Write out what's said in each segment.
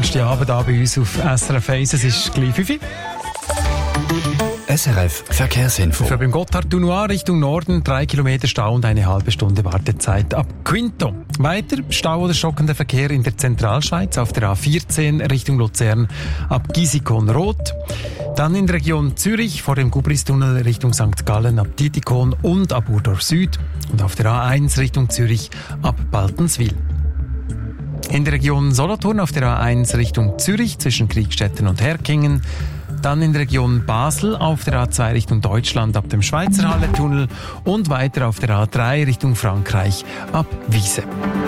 erste Abend da bei uns auf SRF 1. Es ist gleich 5 Uhr. SRF Verkehrsinfo. Für beim Gotthard-Dunois Richtung Norden 3 Kilometer Stau und eine halbe Stunde Wartezeit ab Quinto. Weiter Stau oder stockender Verkehr in der Zentralschweiz auf der A14 Richtung Luzern ab Gisikon-Rot. Dann in der Region Zürich vor dem Gubristunnel Richtung St. Gallen ab Dietikon und ab Urdorf Süd. Und auf der A1 Richtung Zürich ab Baltenswil. In der Region Solothurn auf der A1 Richtung Zürich zwischen Kriegstetten und Herkingen. Dann in der Region Basel auf der A2 Richtung Deutschland ab dem Schweizerhalle-Tunnel und weiter auf der A3 Richtung Frankreich ab Wiese.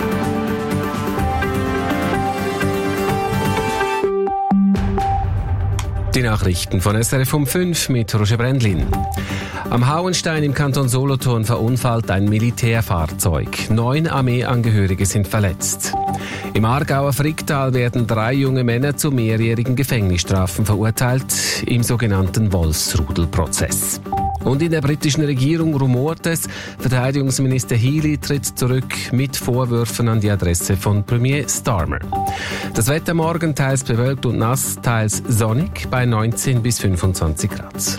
Die Nachrichten von SRF um 5 mit Roger Brändlin. Am Hauenstein im Kanton Solothurn verunfallt ein Militärfahrzeug. 9 Armeeangehörige sind verletzt. Im Aargauer Fricktal werden 3 junge Männer zu mehrjährigen Gefängnisstrafen verurteilt im sogenannten Wolfsrudelprozess. Und in der britischen Regierung rumort es, Verteidigungsminister Healey tritt zurück mit Vorwürfen an die Adresse von Premier Starmer. Das Wetter morgen teils bewölkt und nass, teils sonnig bei 19 bis 25 Grad.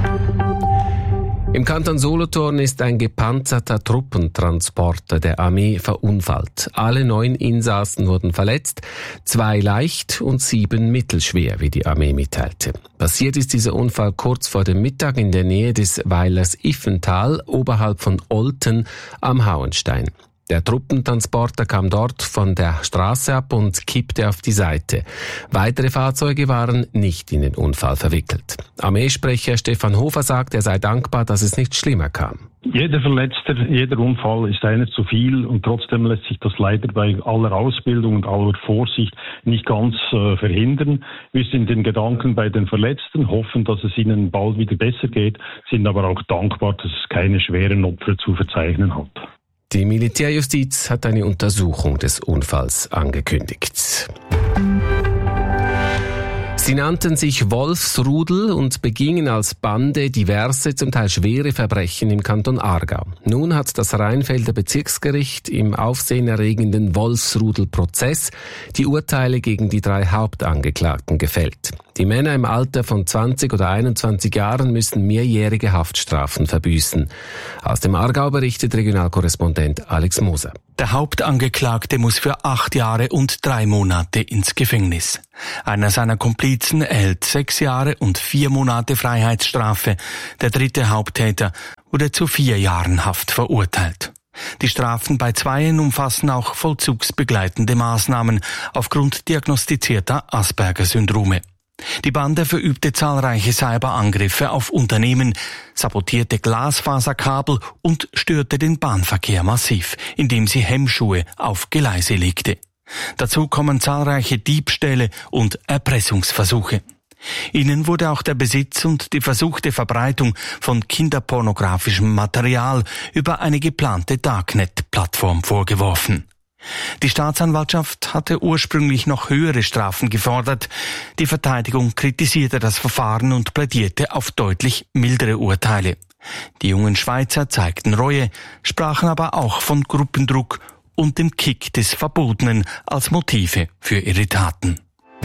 Im Kanton Solothurn ist ein gepanzerter Truppentransporter der Armee verunfallt. Alle 9 Insassen wurden verletzt, 2 leicht und 7 mittelschwer, wie die Armee mitteilte. Passiert ist dieser Unfall kurz vor dem Mittag in der Nähe des Weilers Iffental, oberhalb von Olten am Hauenstein. Der Truppentransporter kam dort von der Straße ab und kippte auf die Seite. Weitere Fahrzeuge waren nicht in den Unfall verwickelt. Armeesprecher Stefan Hofer sagt, er sei dankbar, dass es nicht schlimmer kam. Jeder Verletzter, jeder Unfall ist einer zu viel und trotzdem lässt sich das leider bei aller Ausbildung und aller Vorsicht nicht ganz verhindern. Wir sind in Gedanken bei den Verletzten, hoffen, dass es ihnen bald wieder besser geht, sind aber auch dankbar, dass es keine schweren Opfer zu verzeichnen hat. Die Militärjustiz hat eine Untersuchung des Unfalls angekündigt. Sie nannten sich Wolfsrudel und begingen als Bande diverse, zum Teil schwere Verbrechen im Kanton Aargau. Nun hat das Rheinfelder Bezirksgericht im aufsehenerregenden Wolfsrudel-Prozess die Urteile gegen die 3 Hauptangeklagten gefällt. Die Männer im Alter von 20 oder 21 Jahren müssen mehrjährige Haftstrafen verbüßen. Aus dem Aargau berichtet Regionalkorrespondent Alex Moser. Der Hauptangeklagte muss für 8 Jahre und 3 Monate ins Gefängnis. Einer seiner Komplizen erhält 6 Jahre und 4 Monate Freiheitsstrafe. Der dritte Haupttäter wurde zu 4 Jahren Haft verurteilt. Die Strafen bei 2 umfassen auch vollzugsbegleitende Maßnahmen aufgrund diagnostizierter Asperger-Syndrome. Die Bande verübte zahlreiche Cyberangriffe auf Unternehmen, sabotierte Glasfaserkabel und störte den Bahnverkehr massiv, indem sie Hemmschuhe auf Gleise legte. Dazu kommen zahlreiche Diebstähle und Erpressungsversuche. Ihnen wurde auch der Besitz und die versuchte Verbreitung von kinderpornografischem Material über eine geplante Darknet-Plattform vorgeworfen. Die Staatsanwaltschaft hatte ursprünglich noch höhere Strafen gefordert. Die Verteidigung kritisierte das Verfahren und plädierte auf deutlich mildere Urteile. Die jungen Schweizer zeigten Reue, sprachen aber auch von Gruppendruck und dem Kick des Verbotenen als Motive für ihre Taten.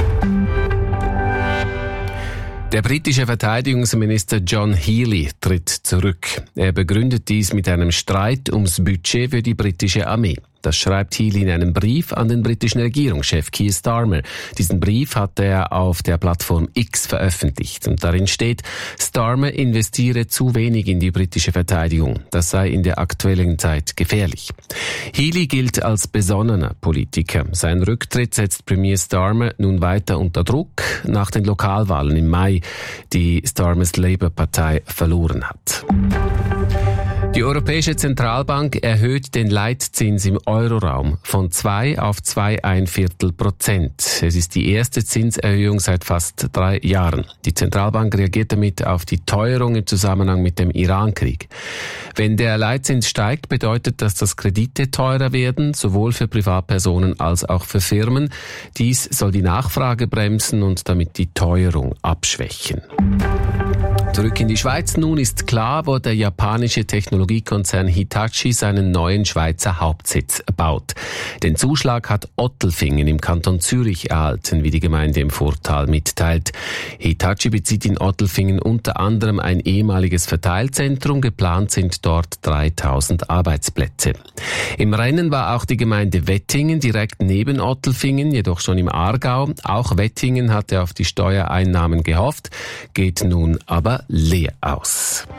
Der britische Verteidigungsminister John Healey tritt zurück. Er begründet dies mit einem Streit ums Budget für die britische Armee. Das schreibt Healey in einem Brief an den britischen Regierungschef Keir Starmer. Diesen Brief hat er auf der Plattform X veröffentlicht. Und darin steht, Starmer investiere zu wenig in die britische Verteidigung. Das sei in der aktuellen Zeit gefährlich. Healey gilt als besonnener Politiker. Sein Rücktritt setzt Premier Starmer nun weiter unter Druck nach den Lokalwahlen im Mai, die Starmers Labour-Partei verloren hat. Die Europäische Zentralbank erhöht den Leitzins im Euroraum von 2 auf 2,25%. Es ist die erste Zinserhöhung seit fast 3 Jahren. Die Zentralbank reagiert damit auf die Teuerung im Zusammenhang mit dem Irankrieg. Wenn der Leitzins steigt, bedeutet das, dass Kredite teurer werden, sowohl für Privatpersonen als auch für Firmen. Dies soll die Nachfrage bremsen und damit die Teuerung abschwächen. Zurück in die Schweiz. Nun ist klar, wo der japanische Technologiekonzern Hitachi seinen neuen Schweizer Hauptsitz baut. Den Zuschlag hat Ottelfingen im Kanton Zürich erhalten, wie die Gemeinde im Vortal mitteilt. Hitachi bezieht in Ottelfingen unter anderem ein ehemaliges Verteilzentrum. Geplant sind dort 3000 Arbeitsplätze. Im Rennen war auch die Gemeinde Wettingen direkt neben Ottelfingen, jedoch schon im Aargau. Auch Wettingen hatte auf die Steuereinnahmen gehofft, geht nun aber leer aus.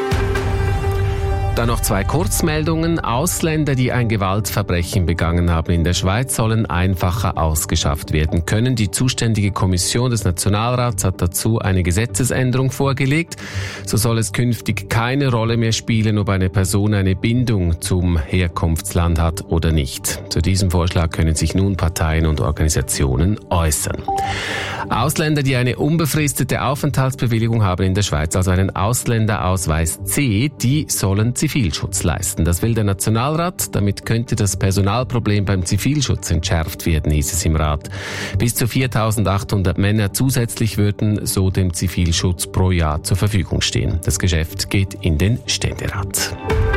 Dann noch 2 Kurzmeldungen. Ausländer, die ein Gewaltverbrechen begangen haben in der Schweiz, sollen einfacher ausgeschafft werden können. Die zuständige Kommission des Nationalrats hat dazu eine Gesetzesänderung vorgelegt. So soll es künftig keine Rolle mehr spielen, ob eine Person eine Bindung zum Herkunftsland hat oder nicht. Zu diesem Vorschlag können sich nun Parteien und Organisationen äußern. Ausländer, die eine unbefristete Aufenthaltsbewilligung haben in der Schweiz, also einen Ausländerausweis C, die sollen Zivilschutz leisten. Das will der Nationalrat. Damit könnte das Personalproblem beim Zivilschutz entschärft werden, hieß es im Rat. Bis zu 4.800 Männer zusätzlich würden so dem Zivilschutz pro Jahr zur Verfügung stehen. Das Geschäft geht in den Ständerat.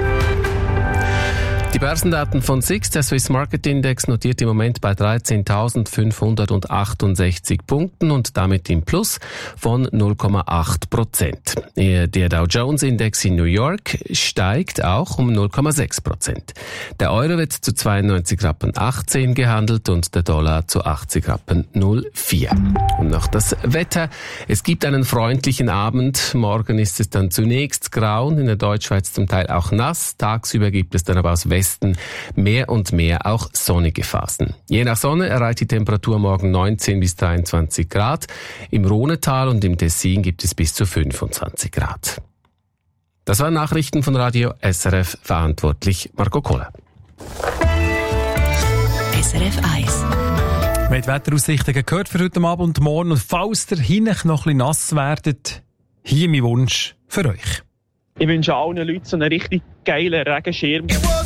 Die Börsendaten von SIX, der Swiss Market Index, notiert im Moment bei 13.568 Punkten und damit im Plus von 0,8%. Der Dow Jones Index in New York steigt auch um 0,6%. Der Euro wird zu 92,18 Rappen gehandelt und der Dollar zu 80,04 Rappen. Und noch das Wetter. Es gibt einen freundlichen Abend. Morgen ist es dann zunächst grau und in der Deutschschweiz zum Teil auch nass. Tagsüber gibt es dann aber aus Westen mehr und mehr auch sonnige Phasen. Je nach Sonne erreicht die Temperatur morgen 19 bis 23 Grad. Im Rhonetal und im Tessin gibt es bis zu 25 Grad. Das waren Nachrichten von Radio SRF, verantwortlich Marco Kohler. SRF 1. Wir haben die Wetteraussichten gehört für heute Abend und morgen. Und falls ihr hinten noch ein bisschen nass werdet, hier mein Wunsch für euch. Ich wünsche allen Leuten so einen richtig geilen Regenschirm.